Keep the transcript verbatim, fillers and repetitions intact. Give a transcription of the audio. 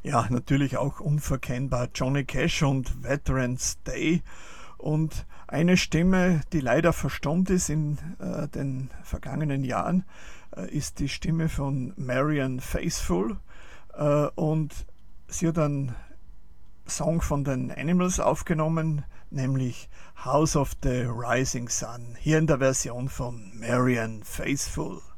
Ja, natürlich auch unverkennbar Johnny Cash und Veterans Day. Und eine Stimme, die leider verstummt ist in äh, den vergangenen Jahren, äh, ist die Stimme von Marianne Faithfull. Äh, und sie hat einen Song von den Animals aufgenommen, nämlich House of the Rising Sun, hier in der Version von Marianne Faithfull.